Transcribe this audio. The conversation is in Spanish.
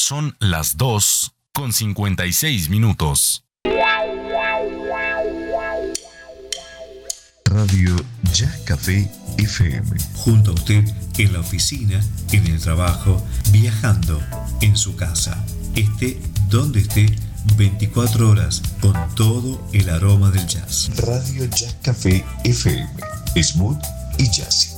Son las 2:56. Radio Jazz Café FM. Junto a usted en la oficina, en el trabajo, viajando, en su casa. Esté donde esté, 24 horas con todo el aroma del jazz. Radio Jazz Café FM. Smooth y jazzy.